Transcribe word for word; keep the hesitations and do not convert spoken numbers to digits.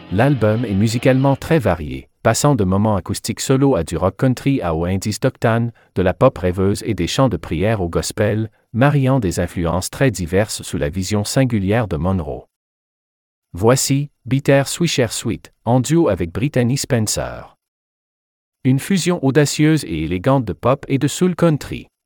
L'album est musicalement très varié, passant de moments acoustiques solo à du rock country à au indie stockton, de la pop rêveuse et des chants de prière au gospel, mariant des influences très diverses sous la vision singulière de Monroe. Voici Bitter Swisher Sweet, en duo avec Brittany Spencer. Une fusion audacieuse et élégante de pop et de soul country.